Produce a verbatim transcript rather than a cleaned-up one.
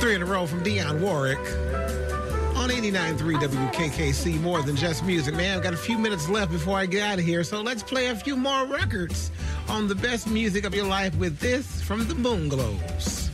Three in a row from Dionne Warwick on eighty-nine point three W K K C. More than just music, man. I've got a few minutes left before I get out of here, so let's play a few more records on the best music of your life with this from the Boongalows.